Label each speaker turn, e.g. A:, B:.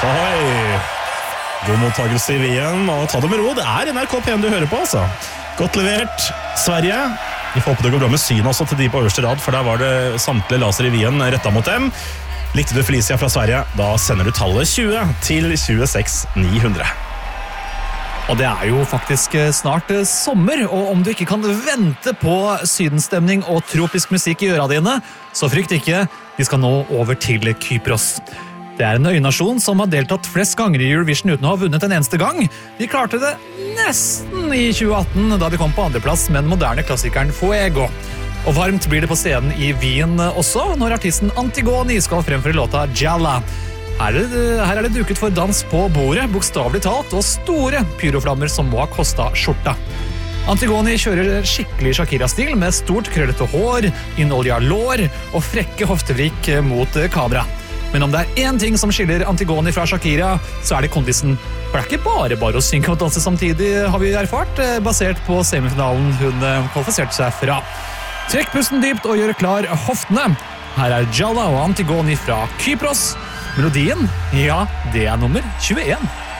A: Oi, god mottagelse i Wien, og ta det med ro, det NRK P1 du hører på, altså. Godt levert, Sverige. Vi får håpe det går bra med syn også til de på øverste rad, for der var det samtlige laser i Wien rettet mot dem. Likte du Felicia fra Sverige, da sender du tallet 20 til 26 900.
B: Og det jo faktisk snart sommer, og om du ikke kan vente på sydenstemning og tropisk musikk i øra dine, så frykt ikke, vi skal nå over til Kypros. Det en øynasjon som har deltatt flest ganger i Eurovision uten å ha vunnet en eneste gang. De klarte det nesten i 2018, da de kom på andreplass med den moderne klassikeren Fuego. Og varmt blir det på scenen i Wien også, når artisten Antigone skal fremføre låta Jalla. Her det duket for dans på bordet, bokstavelig talt, og store pyroflammer som må ha kostet skjorta. Antigone kjører skikkelig Shakira-stil med stort krøllete hår, innolja lår og frekke hoftevrik mot kamera. Men om det en ting som skiller Antigone fra Shakira, så det kondisen. For det ikke bare å synge og danse samtidig, har vi erfart, basert på semifinalen hun kvalifiserte seg fra. Trekk pusten dypt og gjør klar hoftene. Her Jalla og Antigone fra Kypros. Melodien, ja, det nummer 21.